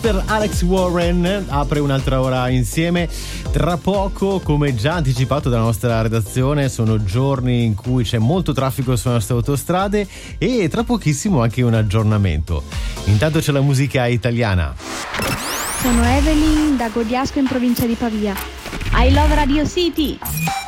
Mister Alex Warren apre un'altra ora insieme. Tra poco, come già anticipato dalla nostra redazione, sono giorni in cui c'è molto traffico sulle nostre autostrade e tra pochissimo anche un aggiornamento. Intanto c'è la musica italiana. Sono Evelyn da Godiasco in provincia di Pavia. I love Radio City.